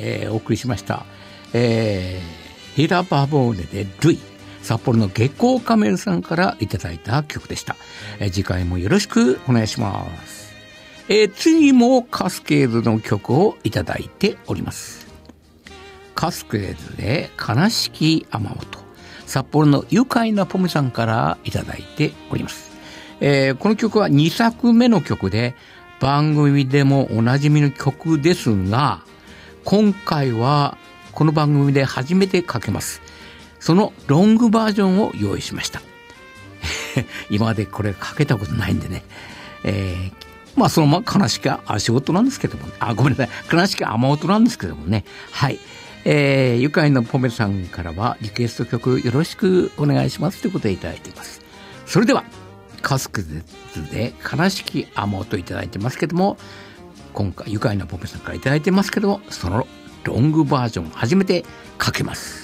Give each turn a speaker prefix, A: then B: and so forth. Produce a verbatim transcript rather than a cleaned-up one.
A: えー、お送りしました、えー、ヒラバボーネでルイ、札幌の月光仮面さんからいただいた曲でした。えー、次回もよろしくお願いします。えー、次もカスケーズの曲をいただいております。カスケーズで悲しき雨音、札幌の愉快なポメさんからいただいております。えー、この曲はにさくめの曲で番組でもおなじみの曲ですが、今回はこの番組で初めてかけます。そのロングバージョンを用意しました今までこれかけたことないんでね、えー、まあそのまま悲しき足音なんですけども、あ、ごめんなさい、悲しき雨音なんですけどもね。はい、えー、愉快なポメさんからはリクエスト曲よろしくお願いしますということでいただいています。それではカスクズで悲しき雨音いただいてますけども、今回愉快なポメさんからいただいてますけども、そのロングバージョン初めてかけます。